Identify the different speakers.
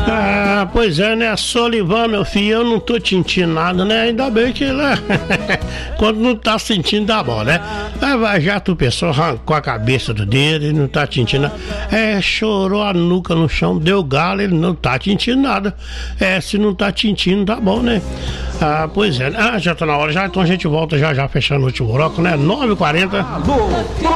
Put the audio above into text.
Speaker 1: Ah, pois é, né? Solivan, meu filho, eu não tô sentindo nada, né? Ainda bem que, né? Quando não tá sentindo, tá bom, né? Já tu pensou, arrancou a cabeça do dedo e não tá sentindo nada. Chorou a nuca no chão, deu galo, ele não tá sentindo nada. Se não tá sentindo, tá bom, né? Ah, pois é. Já tá na hora já, então a gente volta já fechando o último bloco, né? 9h40.